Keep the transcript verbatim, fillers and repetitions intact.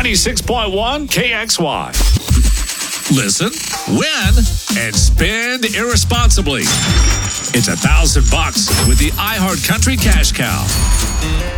ninety-six point one K X Y. Listen, win, and spend irresponsibly. It's a thousand bucks with the iHeart Country Cash Cow.